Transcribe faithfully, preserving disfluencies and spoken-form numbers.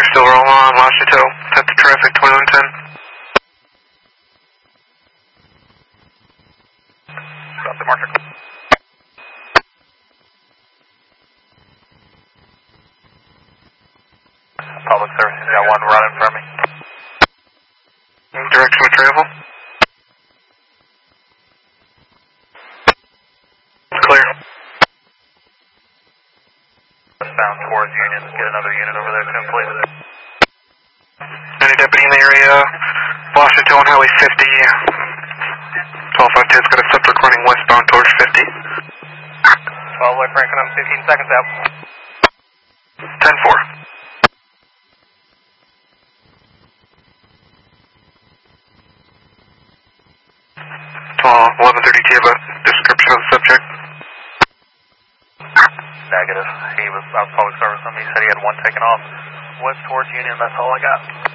still rolling on, lost your toe. Set the traffic, twenty-one ten. Stop the marker. Public service, he's got one running for me. Direction of travel? Clear. Westbound towards Union, get another unit over there to him, please. Any deputy in the area, lost your toe on Highway fifty. twelve five two has got a subject running westbound towards fifty. twelve way Franklin, I'm fifteen seconds out. ten four. eleven thirty, do you have a description of the subject? Negative. He was out of public service on me. He said he had one taken off west towards Union. That's all I got.